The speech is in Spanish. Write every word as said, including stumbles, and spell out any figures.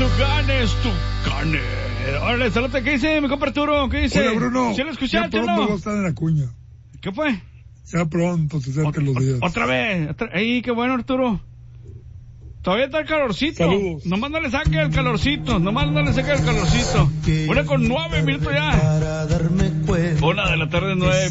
tu ganes, tu ganes. Órale, saludos, ¿qué dice mi compa Arturo? ¿Qué dice? Hola, Bruno. ¿Sí lo escuchaste, ya pronto no? va a estar en la cuña. ¿Qué fue? Ya pronto se acercan los días. Otra vez. Otra... Ey, qué bueno, Arturo. Todavía está el calorcito. Saludos. Nomás no le saque el calorcito. Nomás no le saque el calorcito. Una con nueve minutos ya. Una de la tarde, nueve